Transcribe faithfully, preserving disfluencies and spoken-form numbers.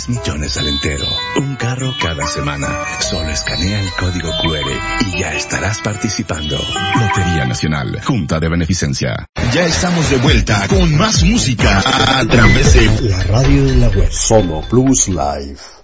Millones al entero. Un carro cada semana. Solo escanea el código cu erre y ya estarás participando. Lotería Nacional. Junta de Beneficencia. Ya estamos de vuelta con más música a través de la radio de la web. Solo Plus Live.